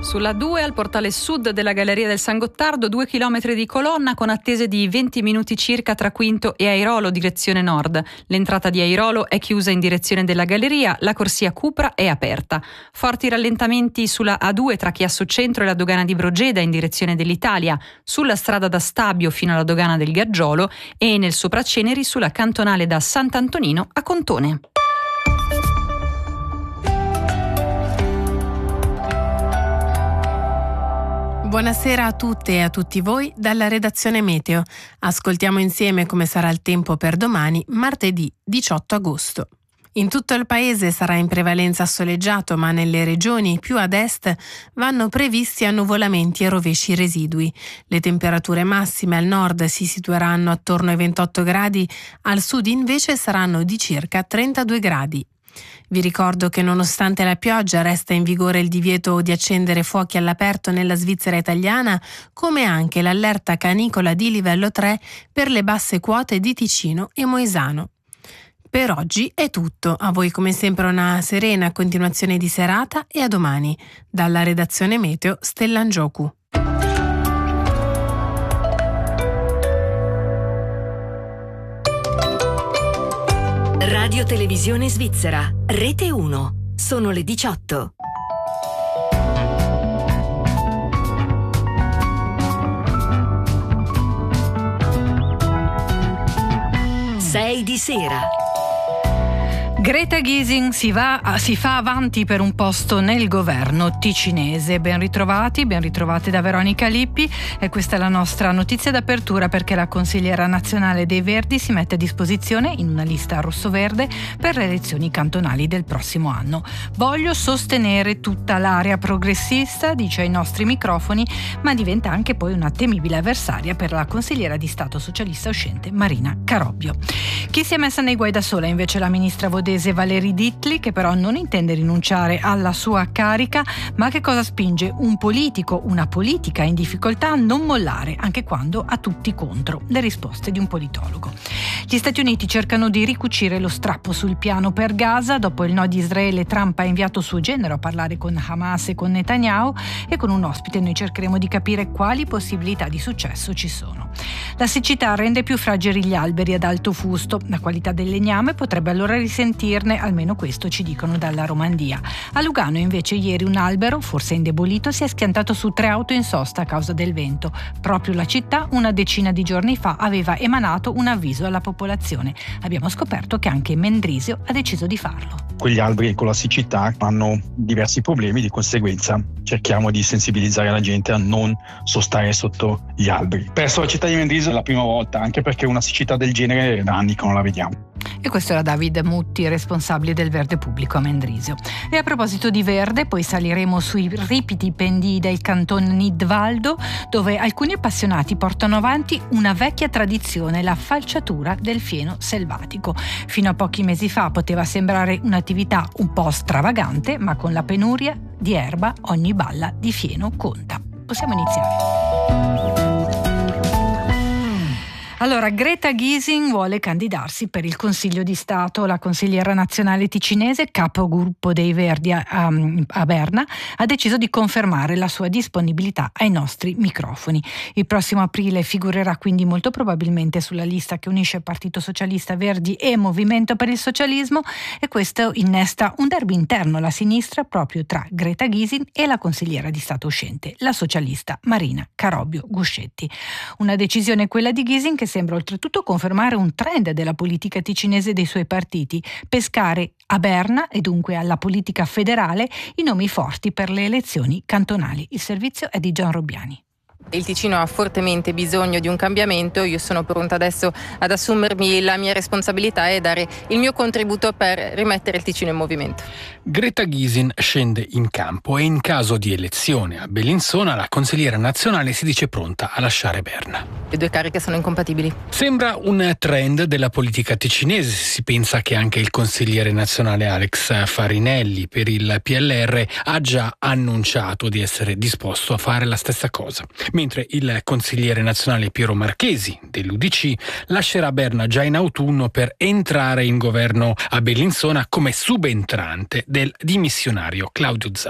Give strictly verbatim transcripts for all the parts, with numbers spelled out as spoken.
Sulla due al portale sud della Galleria del San Gottardo, due chilometri di colonna con attese di venti minuti circa tra Quinto e Airolo direzione nord. L'entrata di Airolo è chiusa in direzione della galleria, la corsia Cupra è aperta. Forti rallentamenti sulla A due tra Chiasso Centro e la dogana di Brogeda in direzione dell'Italia, sulla strada da Stabio fino alla dogana del Gargiolo e nel Sopraceneri sulla cantonale da Sant'Antonino a Contone. Buonasera a tutte e a tutti voi dalla redazione Meteo. Ascoltiamo insieme come sarà il tempo per domani, martedì diciotto agosto. In tutto il paese sarà in prevalenza soleggiato, ma nelle regioni più ad est vanno previsti annuvolamenti e rovesci residui. Le temperature massime al nord si situeranno attorno ai ventotto gradi, al sud invece saranno di circa trentadue gradi. Vi ricordo che nonostante la pioggia resta in vigore il divieto di accendere fuochi all'aperto nella Svizzera italiana, come anche l'allerta canicola di livello tre per le basse quote di Ticino e Moesano. Per oggi è tutto, a voi come sempre una serena continuazione di serata e a domani. Dalla redazione Meteo, Stella Ngioku. Radio Televisione Svizzera, Rete uno. Sono le diciotto. sei di sera. Greta Gysin si, va, si fa avanti per un posto nel governo ticinese. Ben ritrovati, ben ritrovate da Veronica Lippi, e questa è la nostra notizia d'apertura perché la consigliera nazionale dei Verdi si mette a disposizione in una lista rosso-verde per le elezioni cantonali del prossimo anno. Voglio sostenere tutta l'area progressista, dice ai nostri microfoni, ma diventa anche poi una temibile avversaria per la consigliera di Stato socialista uscente Marina Carobbio. Chi si è messa nei guai da sola invece la ministra Vodese Valérie Dittli, che però non intende rinunciare alla sua carica, ma che cosa spinge un politico, una politica in difficoltà a non mollare, anche quando ha tutti contro. Le risposte di un politologo. Gli Stati Uniti cercano di ricucire lo strappo sul piano per Gaza. Dopo il no di Israele, Trump ha inviato suo genero a parlare con Hamas e con Netanyahu, e con un ospite noi cercheremo di capire quali possibilità di successo ci sono. La siccità rende più fragili gli alberi ad alto fusto. La qualità del legname potrebbe allora risentirne, almeno questo ci dicono dalla Romandia. A Lugano invece ieri un albero, forse indebolito, si è schiantato su tre auto in sosta a causa del vento. Proprio la città una decina di giorni fa aveva emanato un avviso alla popolazione. Abbiamo scoperto che anche Mendrisio ha deciso di farlo. Quegli alberi con la siccità hanno diversi problemi, di conseguenza cerchiamo di sensibilizzare la gente a non sostare sotto gli alberi. Presso la città di Mendrisio è la prima volta, anche perché una siccità del genere da anni che non la vediamo. E questo era David Mutti, responsabile del Verde Pubblico a Mendrisio. E a proposito di verde, poi saliremo sui ripidi pendii del canton Nidwaldo, dove alcuni appassionati portano avanti una vecchia tradizione, la falciatura del fieno selvatico. Fino a pochi mesi fa poteva sembrare un'attività un po' stravagante, ma con la penuria di erba ogni balla di fieno conta. Possiamo iniziare. Allora, Greta Gysin vuole candidarsi per il Consiglio di Stato. La consigliera nazionale ticinese, capogruppo dei Verdi a, a, a Berna, ha deciso di confermare la sua disponibilità ai nostri microfoni. Il prossimo aprile figurerà quindi molto probabilmente sulla lista che unisce Partito Socialista, Verdi e Movimento per il Socialismo, e questo innesta un derby interno alla sinistra proprio tra Greta Gysin e la consigliera di Stato uscente, la socialista Marina Carobbio Guscetti. Una decisione, quella di Gysin, che sembra oltretutto confermare un trend della politica ticinese e dei suoi partiti: pescare a Berna e dunque alla politica federale i nomi forti per le elezioni cantonali. Il servizio è di Gian Robbiani. Il Ticino ha fortemente bisogno di un cambiamento. Io sono pronta adesso ad assumermi la mia responsabilità e dare il mio contributo per rimettere il Ticino in movimento. Greta Gysin scende in campo e in caso di elezione a Bellinzona la consigliera nazionale si dice pronta a lasciare Berna. Le due cariche sono incompatibili. Sembra un trend della politica ticinese. Si pensa che anche il consigliere nazionale Alex Farinelli per il P L R ha già annunciato di essere disposto a fare la stessa cosa. Mentre il consigliere nazionale Piero Marchesi dell'U D C lascerà Berna già in autunno per entrare in governo a Bellinzona come subentrante del dimissionario Claudio Zali.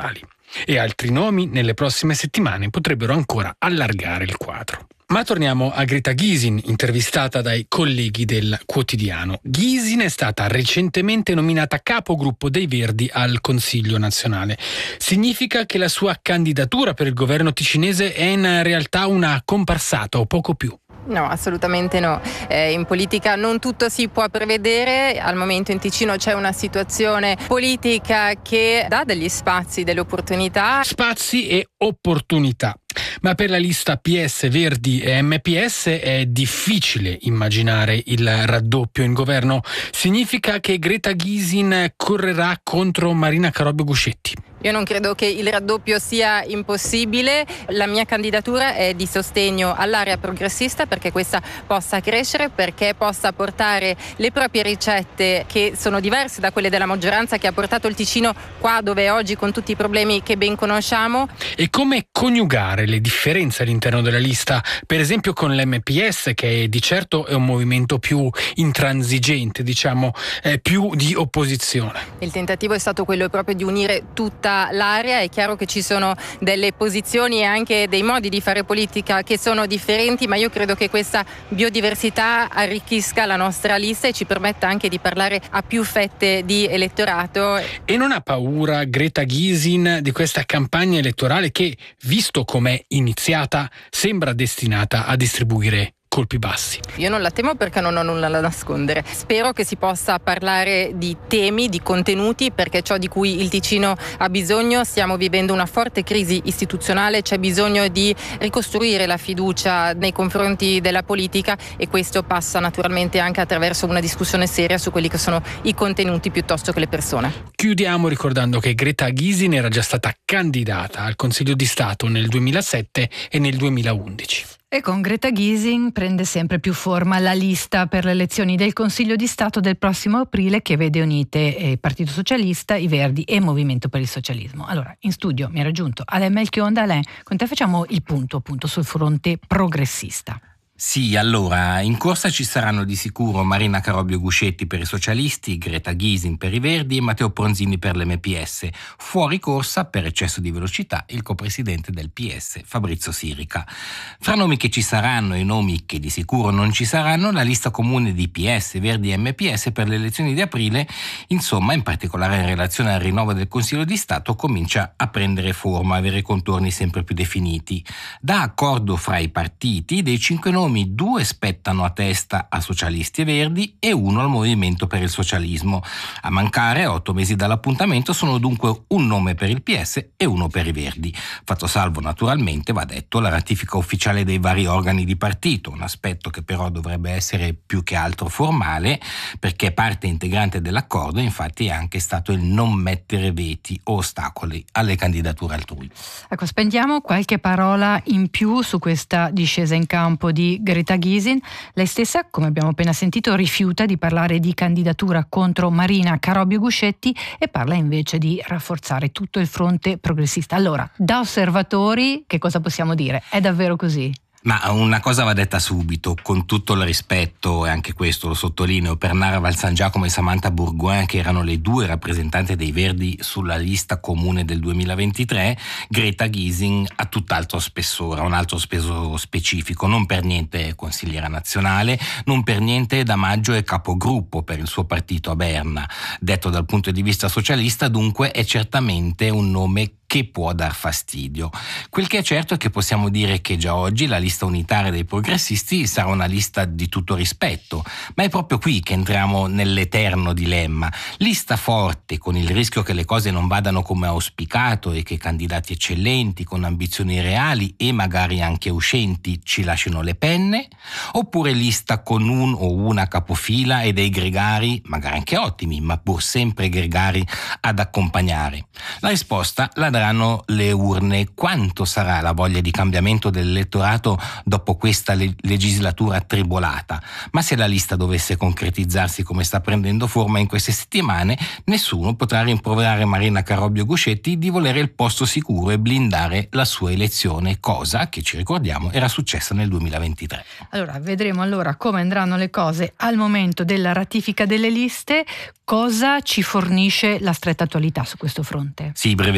e altri nomi nelle prossime settimane potrebbero ancora allargare il quadro. Ma torniamo a Greta Gysin, intervistata dai colleghi del quotidiano. Gysin è stata recentemente nominata capogruppo dei Verdi al Consiglio nazionale. Significa che la sua candidatura per il governo ticinese è in realtà una comparsata o poco più? No, assolutamente no. Eh, in politica non tutto si può prevedere. Al momento in Ticino c'è una situazione politica che dà degli spazi, delle opportunità. Spazi e opportunità. Ma per la lista P S, Verdi e M P S è difficile immaginare il raddoppio in governo. Significa che Greta Gysin correrà contro Marina Carobio Guscetti. Io non credo che il raddoppio sia impossibile. La mia candidatura è di sostegno all'area progressista perché questa possa crescere, perché possa portare le proprie ricette che sono diverse da quelle della maggioranza che ha portato il Ticino qua dove è oggi con tutti i problemi che ben conosciamo. E come coniugare le differenze all'interno della lista, per esempio con l'M P S che di certo è un movimento più intransigente, diciamo, eh, più di opposizione. Il tentativo è stato quello proprio di unire tutta l'area. È chiaro che ci sono delle posizioni e anche dei modi di fare politica che sono differenti, ma io credo che questa biodiversità arricchisca la nostra lista e ci permetta anche di parlare a più fette di elettorato. E non ha paura Greta Gysin di questa campagna elettorale che, visto com'è iniziata, sembra destinata a distribuire colpi bassi? Io non la temo perché non ho nulla da nascondere. Spero che si possa parlare di temi, di contenuti, perché ciò di cui il Ticino ha bisogno. Stiamo vivendo una forte crisi istituzionale, c'è bisogno di ricostruire la fiducia nei confronti della politica e questo passa naturalmente anche attraverso una discussione seria su quelli che sono i contenuti piuttosto che le persone. Chiudiamo ricordando che Greta Gysin era già stata candidata al Consiglio di Stato nel duemilasette e nel duemilaundici. E con Greta Gysin prende sempre più forma la lista per le elezioni del Consiglio di Stato del prossimo aprile che vede unite il Partito Socialista, i Verdi e il Movimento per il Socialismo. Allora, in studio mi ha raggiunto Alain Melchionda. Alain, con te facciamo il punto appunto sul fronte progressista. Sì, allora, in corsa ci saranno di sicuro Marina Carobio Guscetti per i socialisti, Greta Gysin per i Verdi e Matteo Pronzini per l'M P S. Fuori corsa, per eccesso di velocità, il copresidente del P S, Fabrizio Sirica. Fra nomi che ci saranno e nomi che di sicuro non ci saranno, la lista comune di P S, Verdi e M P S per le elezioni di aprile, insomma, in particolare in relazione al rinnovo del Consiglio di Stato, comincia a prendere forma, avere contorni sempre più definiti. Da accordo fra i partiti, dei cinque nomi due spettano a testa a Socialisti e Verdi e uno al Movimento per il Socialismo. A mancare, otto mesi dall'appuntamento, sono dunque un nome per il P S e uno per i Verdi. Fatto salvo, naturalmente, va detto, la ratifica ufficiale dei vari organi di partito, un aspetto che però dovrebbe essere più che altro formale, perché parte integrante dell'accordo, infatti, è anche stato il non mettere veti o ostacoli alle candidature altrui. Ecco, spendiamo qualche parola in più su questa discesa in campo di Greta Gysin. Lei stessa, come abbiamo appena sentito, rifiuta di parlare di candidatura contro Marina Carobio Guscetti e parla invece di rafforzare tutto il fronte progressista. Allora, da osservatori, che cosa possiamo dire? È davvero così? Ma una cosa va detta subito, con tutto il rispetto, e anche questo lo sottolineo, per Nara Valsangiacomo e Samantha Bourgoin, che erano le due rappresentanti dei Verdi sulla lista comune del duemilaventitré, Greta Gysin ha tutt'altro spessore, un altro speso specifico, non per niente consigliera nazionale, non per niente da maggio è capogruppo per il suo partito a Berna. Detto dal punto di vista socialista, dunque, è certamente un nome che può dar fastidio. Quel che è certo è che possiamo dire che già oggi la lista unitaria dei progressisti sarà una lista di tutto rispetto, ma è proprio qui che entriamo nell'eterno dilemma. Lista forte, con il rischio che le cose non vadano come auspicato e che candidati eccellenti, con ambizioni reali e magari anche uscenti ci lasciano le penne? Oppure lista con un o una capofila e dei gregari, magari anche ottimi, ma pur sempre gregari ad accompagnare? La risposta la daranno le urne. Quanto sarà la voglia di cambiamento dell'elettorato dopo questa le- legislatura tribolata? Ma se la lista dovesse concretizzarsi come sta prendendo forma in queste settimane, nessuno potrà rimproverare Marina Carobio Guscetti di volere il posto sicuro e blindare la sua elezione, cosa che, ci ricordiamo, era successa nel duemilaventitré. Allora, vedremo allora come andranno le cose al momento della ratifica delle liste. Cosa ci fornisce la stretta attualità su questo fronte? Sì, brevemente per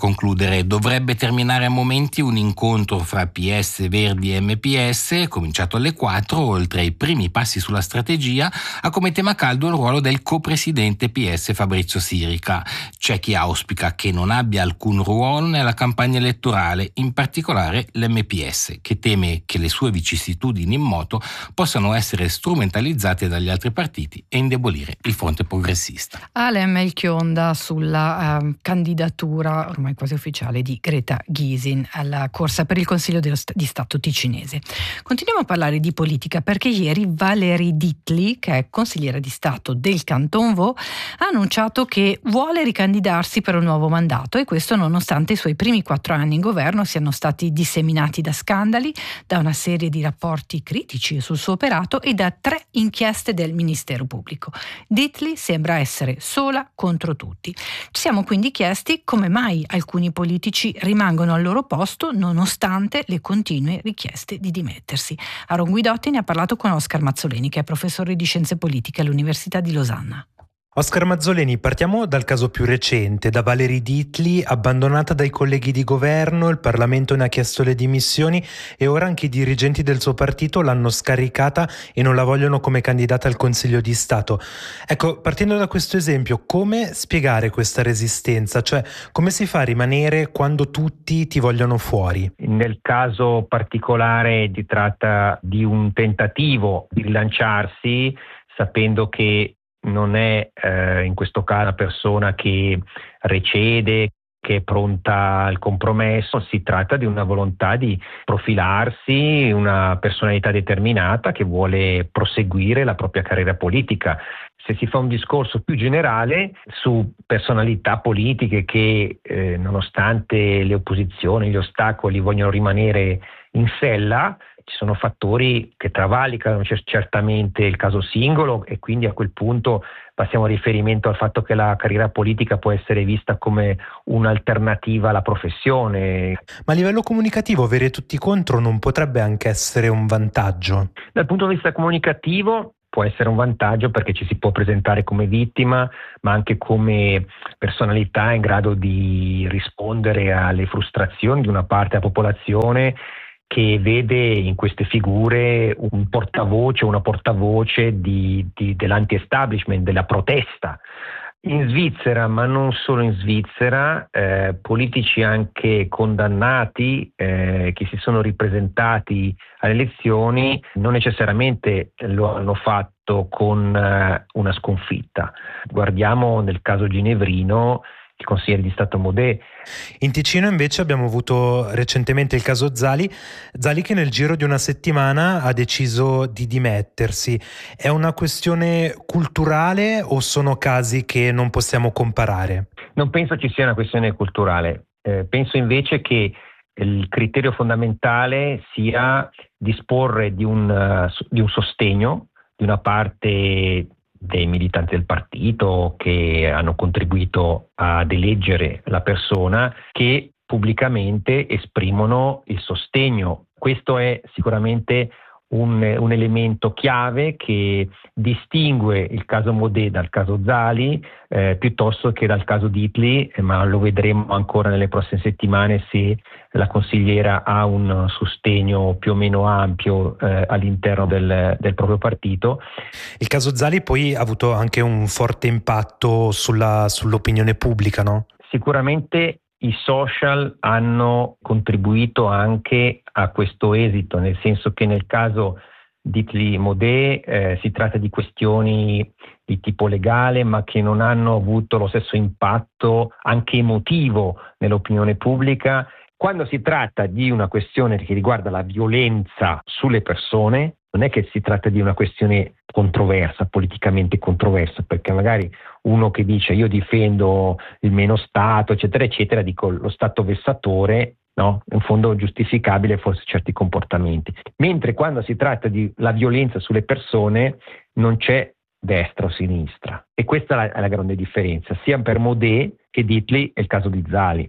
concludere, dovrebbe terminare a momenti un incontro fra P S, Verdi e M P S, cominciato alle quattro, oltre ai primi passi sulla strategia, ha come tema caldo il ruolo del copresidente P S Fabrizio Sirica. C'è chi auspica che non abbia alcun ruolo nella campagna elettorale, in particolare l'M P S, che teme che le sue vicissitudini in moto possano essere strumentalizzate dagli altri partiti e indebolire il fronte progressista. Ale Melchionda sulla uh, candidatura ormai quasi ufficiale di Greta Gysin alla corsa per il Consiglio dello St- di Stato ticinese. Continuiamo a parlare di politica perché ieri Valérie Dittli, che è consigliera di Stato del Canton Vaud, ha annunciato che vuole ricandidarsi per un nuovo mandato, e questo nonostante i suoi primi quattro anni in governo siano stati disseminati da scandali, da una serie di rapporti critici sul suo operato e da tre inchieste del Ministero Pubblico. Dittli sembra essere sola contro tutti. Ci siamo quindi chiesti come mai alcuni politici rimangono al loro posto nonostante le continue richieste di dimettersi. Aaron Guidotti ne ha parlato con Oscar Mazzoleni, che è professore di scienze politiche all'Università di Losanna. Oscar Mazzoleni, partiamo dal caso più recente, da Valérie Dittli, abbandonata dai colleghi di governo, il Parlamento ne ha chiesto le dimissioni e ora anche i dirigenti del suo partito l'hanno scaricata e non la vogliono come candidata al Consiglio di Stato. Ecco, partendo da questo esempio, come spiegare questa resistenza? Cioè, come si fa a rimanere quando tutti ti vogliono fuori? Nel caso particolare si tratta di un tentativo di rilanciarsi, sapendo che non è eh, in questo caso una persona che recede, che è pronta al compromesso. Si tratta di una volontà di profilarsi, una personalità determinata che vuole proseguire la propria carriera politica. Se si fa un discorso più generale su personalità politiche che eh, nonostante le opposizioni, gli ostacoli, vogliono rimanere in sella, ci sono fattori che travalicano certamente il caso singolo, e quindi a quel punto passiamo a riferimento al fatto che la carriera politica può essere vista come un'alternativa alla professione. Ma a livello comunicativo avere tutti contro non potrebbe anche essere un vantaggio? Dal punto di vista comunicativo può essere un vantaggio, perché ci si può presentare come vittima, ma anche come personalità in grado di rispondere alle frustrazioni di una parte della popolazione che vede in queste figure un portavoce, una portavoce di, di, dell'anti-establishment, della protesta. In Svizzera, ma non solo in Svizzera, eh, politici anche condannati eh, che si sono ripresentati alle elezioni non necessariamente lo hanno fatto con eh, una sconfitta. Guardiamo nel caso ginevrino il consigliere di Stato Modè. In Ticino invece abbiamo avuto recentemente il caso Zali, Zali che nel giro di una settimana ha deciso di dimettersi. È una questione culturale o sono casi che non possiamo comparare? Non penso ci sia una questione culturale, eh, penso invece che il criterio fondamentale sia disporre di un, uh, di un sostegno di una parte dei militanti del partito che hanno contribuito ad eleggere la persona, che pubblicamente esprimono il sostegno. Questo è sicuramente un, un elemento chiave che distingue il caso Modè dal caso Zali eh, piuttosto che dal caso Dittli, eh, ma lo vedremo ancora nelle prossime settimane se la consigliera ha un sostegno più o meno ampio eh, all'interno del, del proprio partito. Il caso Zali poi ha avuto anche un forte impatto sulla, sull'opinione pubblica, no? Sicuramente i social hanno contribuito anche a questo esito, nel senso che nel caso Dittli Modè eh, si tratta di questioni di tipo legale, ma che non hanno avuto lo stesso impatto anche emotivo nell'opinione pubblica. Quando si tratta di una questione che riguarda la violenza sulle persone, non è che si tratta di una questione controversa, politicamente controversa, perché magari uno che dice io difendo il meno Stato, eccetera, eccetera, dico lo Stato vessatore, no? In fondo giustificabile forse certi comportamenti. Mentre quando si tratta di la violenza sulle persone non c'è destra o sinistra. E questa è la, è la grande differenza, sia per Modè che Dittli e il caso di Zali.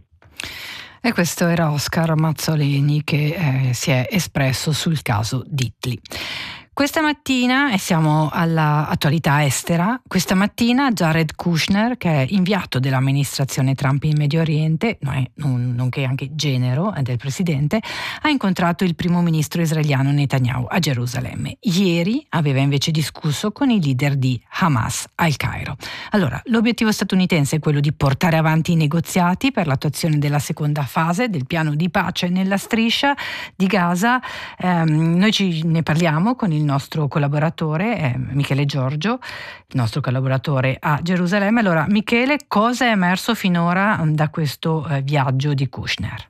E questo era Oscar Mazzoleni che eh, si è espresso sul caso Dittli. Questa mattina, e siamo all'attualità estera, questa mattina Jared Kushner, che è inviato dell'amministrazione Trump in Medio Oriente, nonché anche genero del presidente, ha incontrato il primo ministro israeliano Netanyahu a Gerusalemme. Ieri aveva invece discusso con i leader di Hamas al Cairo. Allora, l'obiettivo statunitense è quello di portare avanti i negoziati per l'attuazione della seconda fase del piano di pace nella striscia di Gaza. Eh, noi ci ne parliamo con il nostro collaboratore eh, Michele Giorgio, il nostro collaboratore a Gerusalemme. Allora, Michele, cosa è emerso finora da questo eh, viaggio di Kushner?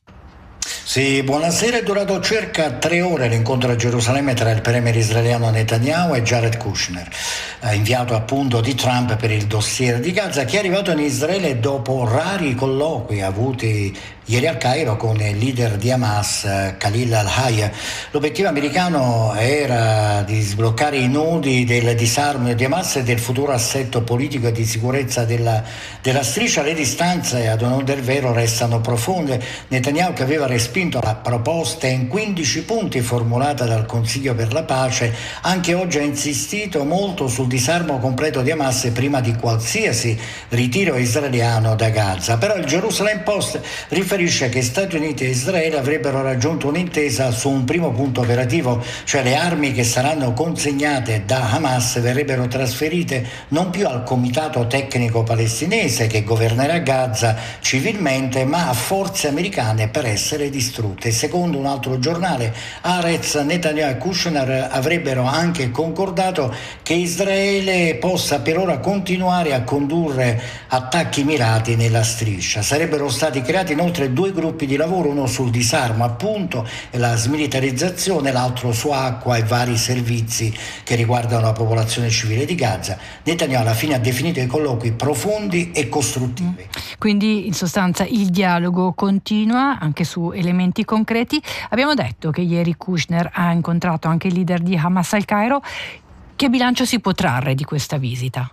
Sì, buonasera. È durato circa tre ore l'incontro a Gerusalemme tra il premier israeliano Netanyahu e Jared Kushner, inviato appunto di Trump per il dossier di Gaza, che è arrivato in Israele dopo rari colloqui avuti ieri al Cairo con il leader di Hamas, Khalil al-Hayya. L'obiettivo americano era di sbloccare i nodi del disarmo di Hamas e del futuro assetto politico e di sicurezza della, della striscia. Le distanze, ad onor del vero, restano profonde. Netanyahu, che aveva respinto la proposta in quindici punti formulata dal Consiglio per la pace, anche oggi ha insistito molto sul disarmo completo di Hamas prima di qualsiasi ritiro israeliano da Gaza. Però il Jerusalem Post riferisce che Stati Uniti e Israele avrebbero raggiunto un'intesa su un primo punto operativo, cioè le armi che saranno consegnate da Hamas verrebbero trasferite non più al comitato tecnico palestinese che governerà Gaza civilmente, ma a forze americane per essere distrutte. Secondo un altro giornale, Haaretz, Netanyahu e Kushner avrebbero anche concordato che Israele possa per ora continuare a condurre attacchi mirati nella striscia. Sarebbero stati creati inoltre due gruppi di lavoro, uno sul disarmo appunto e la smilitarizzazione, l'altro su acqua e vari servizi che riguardano la popolazione civile di Gaza. Netanyahu alla fine ha definito i colloqui profondi e costruttivi. Quindi in sostanza il dialogo continua anche su elementi concreti. Abbiamo detto che ieri Kushner ha incontrato anche il leader di Hamas al Cairo. Che bilancio si può trarre di questa visita?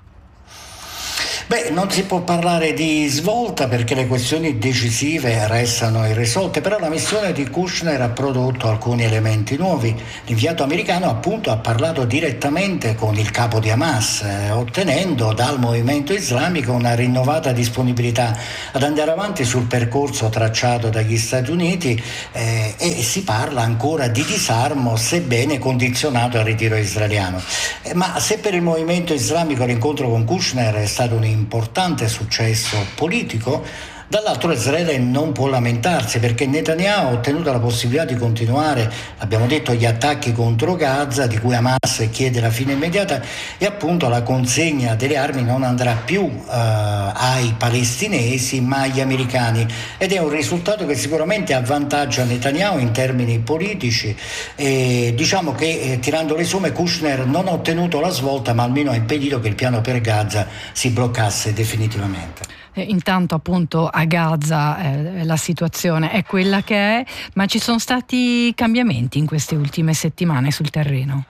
Beh, non si può parlare di svolta perché le questioni decisive restano irrisolte, però la missione di Kushner ha prodotto alcuni elementi nuovi. L'inviato americano appunto ha parlato direttamente con il capo di Hamas, eh, ottenendo dal movimento islamico una rinnovata disponibilità ad andare avanti sul percorso tracciato dagli Stati Uniti eh, e si parla ancora di disarmo, sebbene condizionato al ritiro israeliano. Eh, ma se per il movimento islamico l'incontro con Kushner è stato un importante successo politico, dall'altro Israele non può lamentarsi perché Netanyahu ha ottenuto la possibilità di continuare, abbiamo detto, gli attacchi contro Gaza, di cui Hamas chiede la fine immediata, e appunto la consegna delle armi non andrà più uh, ai palestinesi ma agli americani, ed è un risultato che sicuramente avvantaggia Netanyahu in termini politici. E diciamo che eh, tirando le somme, Kushner non ha ottenuto la svolta ma almeno ha impedito che il piano per Gaza si bloccasse definitivamente. Eh, intanto appunto a Gaza eh, la situazione è quella che è, ma ci sono stati cambiamenti in queste ultime settimane sul terreno?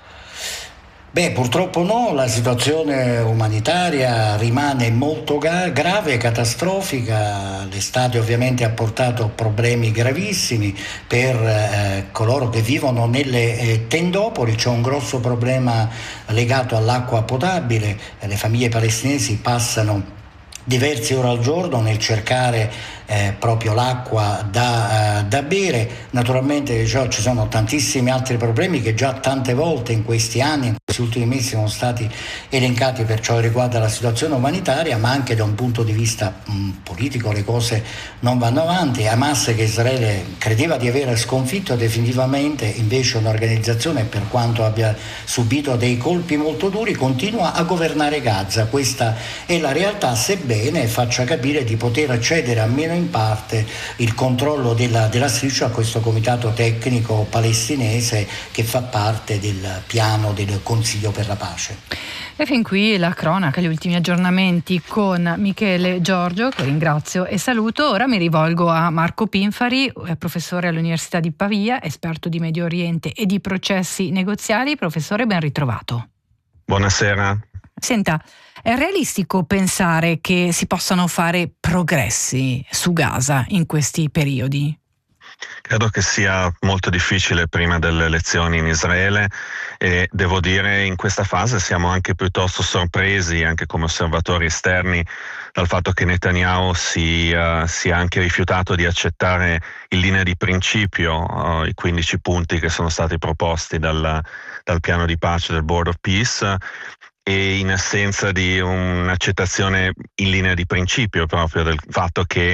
Beh, purtroppo no, la situazione umanitaria rimane molto ga- grave, catastrofica. L'estate ovviamente ha portato problemi gravissimi per eh, coloro che vivono nelle eh, tendopoli. C'è un grosso problema legato all'acqua potabile. Le famiglie palestinesi passano diverse ore al giorno nel cercare eh, proprio l'acqua da, uh, da bere. Naturalmente cioè, ci sono tantissimi altri problemi che già tante volte in questi anni, in questi ultimi mesi, sono stati elencati per ciò che riguarda la situazione umanitaria, ma anche da un punto di vista mh, politico le cose non vanno avanti. Hamas, che Israele credeva di aver sconfitto definitivamente, invece un'organizzazione, per quanto abbia subito dei colpi molto duri, continua a governare Gaza. Questa è la realtà, sebbene faccia capire di poter accedere almeno in parte il controllo della, della striscia a questo comitato tecnico palestinese che fa parte del piano del Consiglio per la pace. E fin qui la cronaca, gli ultimi aggiornamenti con Michele Giorgio, che ringrazio e saluto. Ora mi rivolgo a Marco Pinfari, professore all'Università di Pavia, esperto di Medio Oriente e di processi negoziali. Professore, ben ritrovato. Buonasera. Senta, è realistico pensare che si possano fare progressi su Gaza in questi periodi? Credo che sia molto difficile prima delle elezioni in Israele e devo dire in questa fase siamo anche piuttosto sorpresi, anche come osservatori esterni, dal fatto che Netanyahu si uh, sia anche rifiutato di accettare in linea di principio uh, i quindici punti che sono stati proposti dal, dal piano di pace del Board of Peace, e in assenza di un'accettazione in linea di principio proprio del fatto che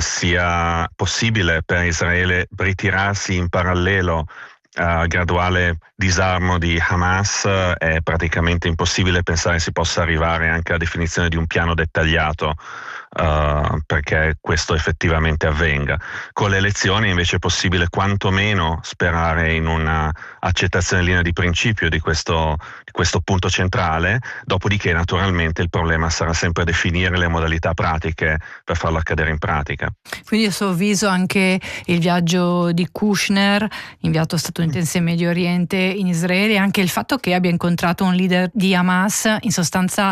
sia possibile per Israele ritirarsi in parallelo al uh, graduale disarmo di Hamas. È praticamente impossibile pensare si possa arrivare anche alla definizione di un piano dettagliato uh, perché questo effettivamente avvenga. Con le elezioni invece è possibile quantomeno sperare in una accettazione in linea di principio di questo, di questo punto centrale, dopodiché naturalmente il problema sarà sempre definire le modalità pratiche per farlo accadere in pratica. Quindi a suo avviso anche il viaggio di Kushner, inviato statunitense in Medio Oriente, in Israele, anche il fatto che abbia incontrato un leader di Hamas, in sostanza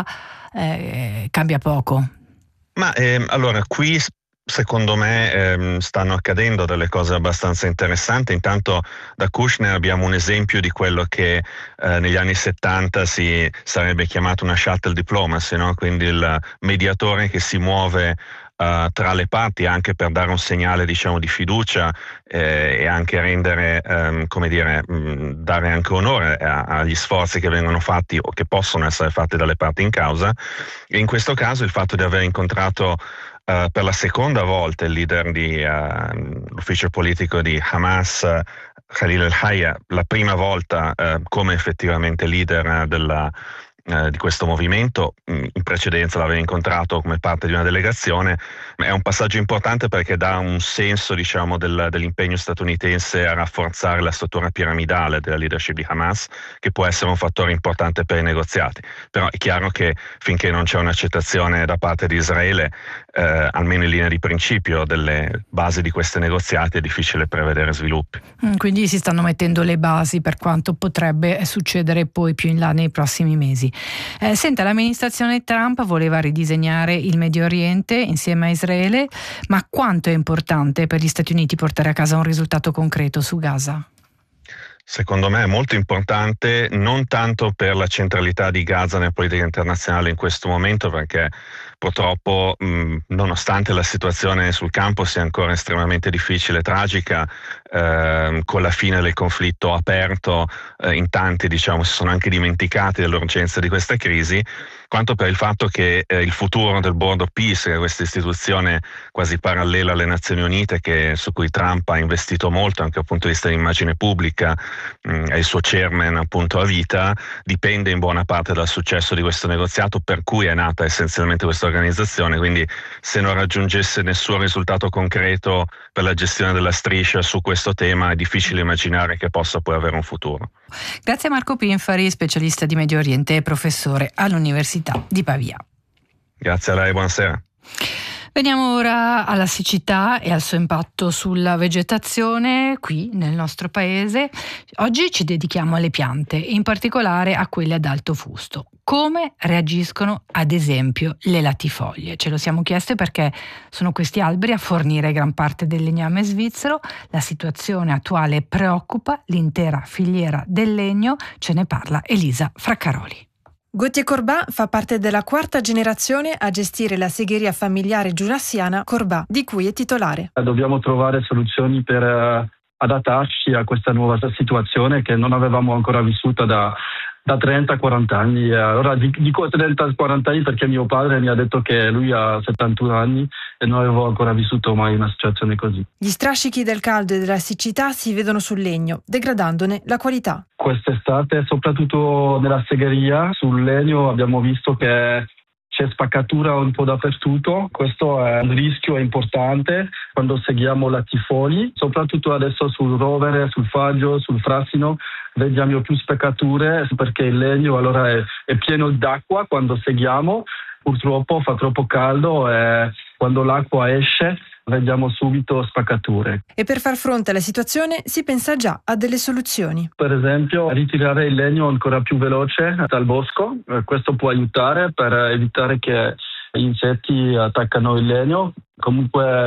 eh, cambia poco. Ma ehm, allora qui secondo me ehm, stanno accadendo delle cose abbastanza interessanti. Intanto da Kushner abbiamo un esempio di quello che eh, negli anni settanta si sarebbe chiamato una shuttle diplomacy, no? Quindi il mediatore che si muove Uh, tra le parti anche per dare un segnale, diciamo, di fiducia eh, e anche rendere, um, come dire, mh, dare anche onore a, agli sforzi che vengono fatti o che possono essere fatti dalle parti in causa. E in questo caso il fatto di aver incontrato uh, per la seconda volta il leader di uh, l'ufficio politico di Hamas, uh, Khalil el-Hayya, la prima volta uh, come effettivamente leader uh, della Eh, di questo movimento, in precedenza l'aveva incontrato come parte di una delegazione. È un passaggio importante perché dà un senso, diciamo, del, dell'impegno statunitense a rafforzare la struttura piramidale della leadership di Hamas, che può essere un fattore importante per i negoziati. Però è chiaro che finché non c'è un'accettazione da parte di Israele, eh, almeno in linea di principio, delle basi di questi negoziati, è difficile prevedere sviluppi. Quindi si stanno mettendo le basi per quanto potrebbe succedere poi più in là nei prossimi mesi. Eh, senta, l'amministrazione Trump voleva ridisegnare il Medio Oriente insieme a Israele, ma quanto è importante per gli Stati Uniti portare a casa un risultato concreto su Gaza? Secondo me è molto importante, non tanto per la centralità di Gaza nella politica internazionale in questo momento, perché purtroppo mh, nonostante la situazione sul campo sia ancora estremamente difficile e tragica, eh, con la fine del conflitto aperto eh, in tanti, diciamo, si sono anche dimenticati dell'urgenza di questa crisi, quanto per il fatto che eh, il futuro del Board of Peace, che è questa istituzione quasi parallela alle Nazioni Unite, che, su cui Trump ha investito molto anche dal punto di vista dell'immagine pubblica, mh, è il suo chairman appunto a vita, dipende in buona parte dal successo di questo negoziato, per cui è nata essenzialmente questa organizzazione. Quindi se non raggiungesse nessun risultato concreto per la gestione della striscia su questo tema, è difficile immaginare che possa poi avere un futuro. Grazie a Marco Pinfari, specialista di Medio Oriente e professore all'Università di Pavia. Grazie a lei, buonasera. Veniamo ora alla siccità e al suo impatto sulla vegetazione qui nel nostro paese. Oggi ci dedichiamo alle piante, in particolare a quelle ad alto fusto. Come reagiscono ad esempio le latifoglie? Ce lo siamo chieste perché sono questi alberi a fornire gran parte del legname svizzero. La situazione attuale preoccupa l'intera filiera del legno. Ce ne parla Elisa Fraccaroli. Gauthier Corbat fa parte della quarta generazione a gestire la segheria familiare giurassiana Corbat, di cui è titolare. Dobbiamo trovare soluzioni per uh, adattarci a questa nuova situazione che non avevamo ancora vissuta da, da trenta quaranta anni. Ora dico trenta quaranta anni perché mio padre mi ha detto che lui ha settantuno anni e non avevo ancora vissuto mai una situazione così. Gli strascichi del caldo e della siccità si vedono sul legno, degradandone la qualità. Quest'estate, soprattutto nella segheria, sul legno abbiamo visto che c'è spaccatura un po' dappertutto. Questo è un rischio importante quando seghiamo latifogli, soprattutto adesso sul rovere, sul faggio, sul frassino. Vediamo più spaccature perché il legno allora è, è pieno d'acqua quando seghiamo. Purtroppo fa troppo caldo e quando l'acqua esce vediamo subito spaccature. E per far fronte alla situazione si pensa già a delle soluzioni. Per esempio ritirare il legno ancora più veloce dal bosco, questo può aiutare per evitare che gli insetti attaccano il legno. Comunque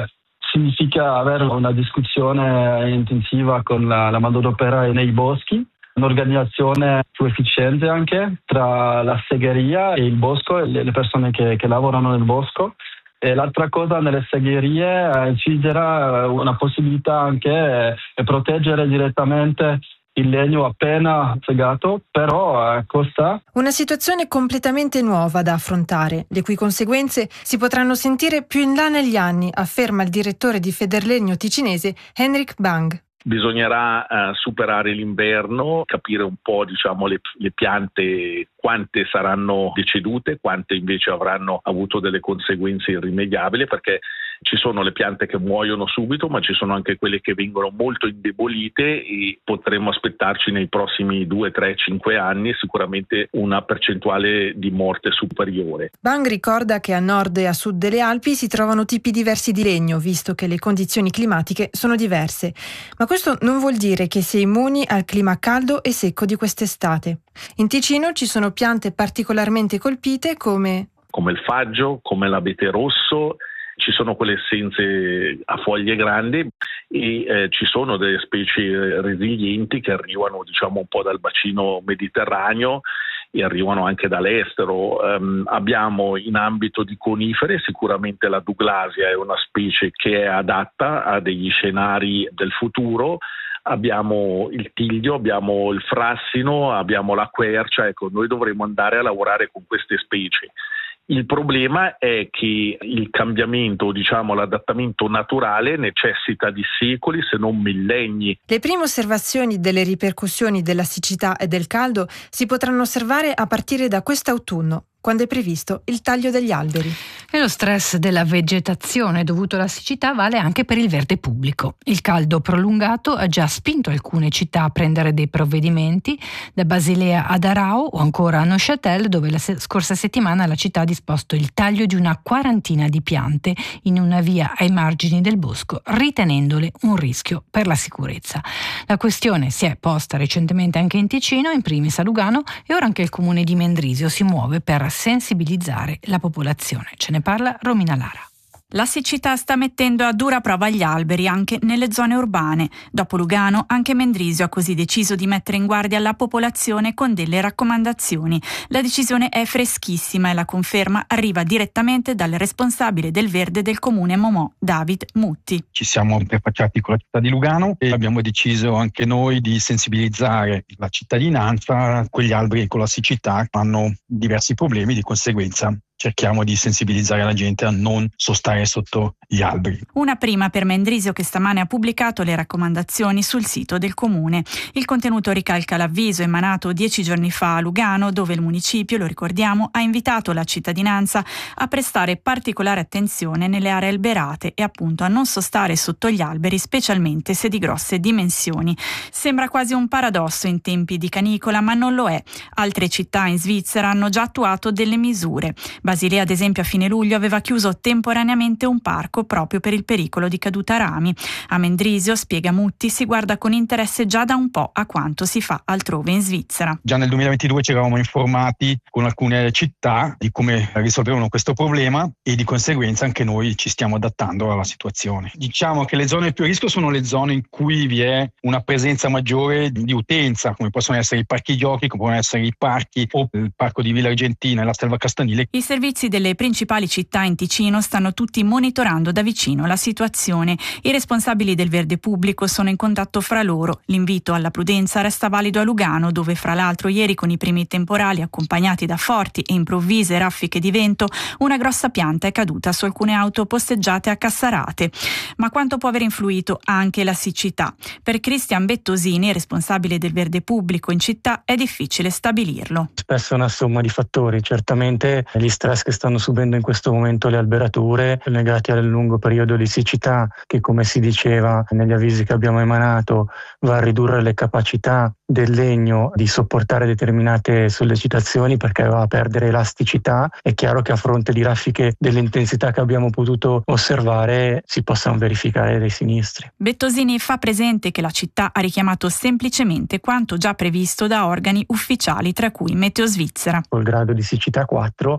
significa avere una discussione intensiva con la, la manodopera nei boschi, un'organizzazione più efficiente anche tra la segheria e il bosco e le persone che, che lavorano nel bosco. E l'altra cosa, nelle segherie inciderà una possibilità anche di proteggere direttamente il legno appena segato, però eh, costa. Una situazione completamente nuova da affrontare, le cui conseguenze si potranno sentire più in là negli anni, afferma il direttore di Federlegno ticinese Henrik Bang. Bisognerà uh, superare l'inverno, capire un po' diciamo le, le piante, quante saranno decedute, quante invece avranno avuto delle conseguenze irrimediabili, perché ci sono le piante che muoiono subito, ma ci sono anche quelle che vengono molto indebolite e potremo aspettarci nei prossimi due, tre, cinque anni sicuramente una percentuale di morte superiore. Bang ricorda che a nord e a sud delle Alpi si trovano tipi diversi di legno, visto che le condizioni climatiche sono diverse. Ma questo non vuol dire che si è immuni al clima caldo e secco di quest'estate. In Ticino ci sono piante particolarmente colpite come... come il faggio, come l'abete rosso. Ci sono quelle essenze a foglie grandi e eh, ci sono delle specie resilienti che arrivano diciamo un po' dal bacino mediterraneo e arrivano anche dall'estero. Um, abbiamo in ambito di conifere sicuramente la Douglasia è una specie che è adatta a degli scenari del futuro. Abbiamo il tiglio, abbiamo il frassino, abbiamo la quercia. Ecco, noi dovremo andare a lavorare con queste specie. Il problema è che il cambiamento, diciamo l'adattamento naturale, necessita di secoli se non millenni. Le prime osservazioni delle ripercussioni della siccità e del caldo si potranno osservare a partire da quest'autunno, quando è previsto il taglio degli alberi. E lo stress della vegetazione dovuto alla siccità vale anche per il verde pubblico. Il caldo prolungato ha già spinto alcune città a prendere dei provvedimenti, da Basilea ad Arao o ancora a Neuchâtel, dove la scorsa settimana la città ha disposto il taglio di una quarantina di piante in una via ai margini del bosco, ritenendole un rischio per la sicurezza. La questione si è posta recentemente anche in Ticino, in primis a Lugano, e ora anche il comune di Mendrisio si muove per sensibilizzare la popolazione. Ce ne parla Romina Lara. La siccità sta mettendo a dura prova gli alberi anche nelle zone urbane. Dopo Lugano, anche Mendrisio ha così deciso di mettere in guardia la popolazione con delle raccomandazioni. La decisione è freschissima e la conferma arriva direttamente dal responsabile del verde del comune Momò, David Mutti. Ci siamo interfacciati con la città di Lugano e abbiamo deciso anche noi di sensibilizzare la cittadinanza. Quegli alberi con la siccità hanno diversi problemi, di conseguenza cerchiamo di sensibilizzare la gente a non sostare sotto gli alberi. Una prima per Mendrisio, che stamane ha pubblicato le raccomandazioni sul sito del comune. Il contenuto ricalca l'avviso emanato dieci giorni fa a Lugano, dove il municipio, lo ricordiamo, ha invitato la cittadinanza a prestare particolare attenzione nelle aree alberate e appunto a non sostare sotto gli alberi, specialmente se di grosse dimensioni. Sembra quasi un paradosso in tempi di canicola, ma non lo è. Altre città in Svizzera hanno già attuato delle misure. Basilea, ad esempio, a fine luglio aveva chiuso temporaneamente un parco proprio per il pericolo di caduta rami. A Mendrisio, spiega Mutti, si guarda con interesse già da un po' a quanto si fa altrove in Svizzera. Già nel duemilaventidue ci eravamo informati con alcune città di come risolvevano questo problema e di conseguenza anche noi ci stiamo adattando alla situazione. Diciamo che le zone più a rischio sono le zone in cui vi è una presenza maggiore di utenza, come possono essere i parchi giochi, come possono essere i parchi o il parco di Villa Argentina e la Selva Castanile. I servizi delle principali città in Ticino stanno tutti monitorando da vicino la situazione. I responsabili del verde pubblico sono in contatto fra loro. L'invito alla prudenza resta valido a Lugano, dove fra l'altro ieri, con i primi temporali accompagnati da forti e improvvise raffiche di vento, una grossa pianta è caduta su alcune auto posteggiate a Cassarate. Ma quanto può aver influito anche la siccità? Per Cristian Bettosini, responsabile del verde pubblico in città, è difficile stabilirlo. Spesso è una somma di fattori, certamente gli stress che stanno subendo in questo momento le alberature legati al lungo periodo di siccità, che come si diceva negli avvisi che abbiamo emanato va a ridurre le capacità del legno di sopportare determinate sollecitazioni perché va a perdere elasticità. È chiaro che a fronte di raffiche dell'intensità che abbiamo potuto osservare si possano verificare dei sinistri. Bettosini fa presente che la città ha richiamato semplicemente quanto già previsto da organi ufficiali, tra cui Meteo Svizzera. Col grado di siccità quattro, se si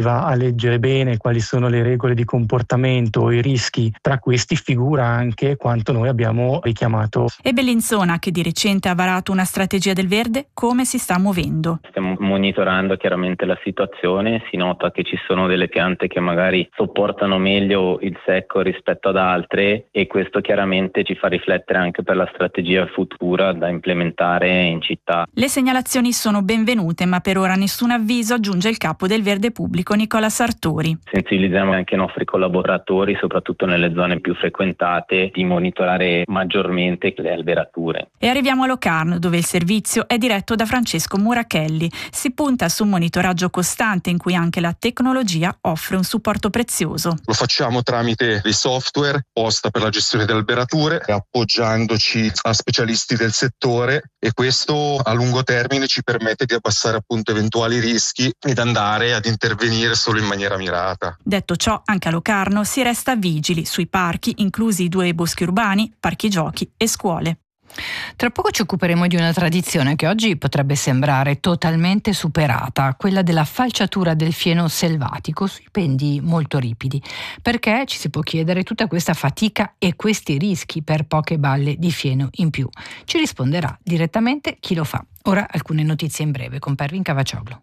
va a leggere bene quali sono le regole di comportamento, i rischi, tra questi figura anche quanto noi abbiamo richiamato. E Bellinzona, che di recente ha varato una strategia del verde, come si sta muovendo? Stiamo monitorando chiaramente la situazione, si nota che ci sono delle piante che magari sopportano meglio il secco rispetto ad altre e questo chiaramente ci fa riflettere anche per la strategia futura da implementare in città. Le segnalazioni sono benvenute, ma per ora nessun avviso, aggiunge il capo del Verde Pubblico Nicola Sartori. Sensibilizziamo anche i nostri collaboratori, soprattutto nelle zone più frequentate, di monitorare maggiormente le alberature. E arriviamo a Locarno, dove il servizio è diretto da Francesco Murachelli. Si punta su un monitoraggio costante in cui anche la tecnologia offre un supporto prezioso. Lo facciamo tramite dei software posta per la gestione delle alberature, appoggiandoci a specialisti del settore, e questo a lungo termine ci permette di abbassare appunto eventuali rischi ed andare ad intervenire solo in maniera mirata. Detto ciò, anche a Locarno si resta vigili sui parchi, inclusi i due boschi urbani, parchi giochi e scuole. Tra poco ci occuperemo di una tradizione che oggi potrebbe sembrare totalmente superata, quella della falciatura del fieno selvatico sui pendi molto ripidi. Perché, ci si può chiedere, tutta questa fatica e questi rischi per poche balle di fieno in più? Ci risponderà direttamente chi lo fa. Ora alcune notizie in breve con Pervin Cavaccioglu.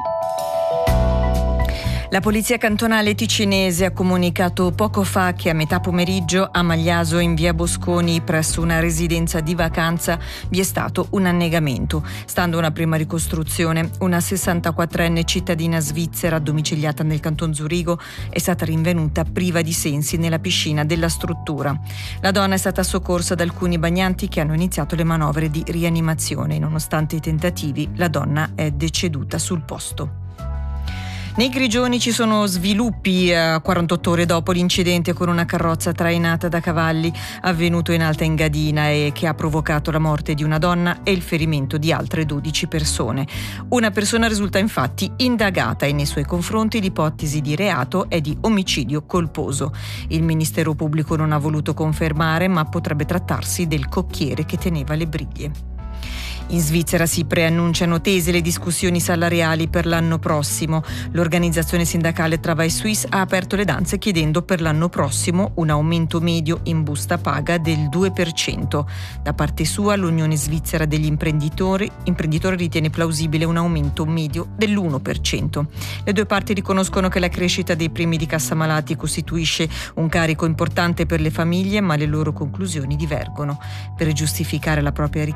La polizia cantonale ticinese ha comunicato poco fa che a metà pomeriggio a Magliaso, in via Bosconi, presso una residenza di vacanza, vi è stato un annegamento. Stando a una prima ricostruzione, una sessantaquattrenne cittadina svizzera domiciliata nel canton Zurigo è stata rinvenuta priva di sensi nella piscina della struttura. La donna è stata soccorsa da alcuni bagnanti che hanno iniziato le manovre di rianimazione. Nonostante i tentativi, la donna è deceduta sul posto. Nei Grigioni ci sono sviluppi a quarantotto ore dopo l'incidente con una carrozza trainata da cavalli avvenuto in Alta Engadina e che ha provocato la morte di una donna e il ferimento di altre dodici persone. Una persona risulta infatti indagata e nei suoi confronti l'ipotesi di reato è di omicidio colposo. Il Ministero Pubblico non ha voluto confermare, ma potrebbe trattarsi del cocchiere che teneva le briglie. In Svizzera si preannunciano tese le discussioni salariali per l'anno prossimo. L'organizzazione sindacale Travail Suisse ha aperto le danze chiedendo per l'anno prossimo un aumento medio in busta paga del due per cento. Da parte sua, l'Unione Svizzera degli imprenditori, imprenditori ritiene plausibile un aumento medio dell'uno per cento. Le due parti riconoscono che la crescita dei premi di cassa malati costituisce un carico importante per le famiglie, ma le loro conclusioni divergono. Per giustificare la propria richiesta,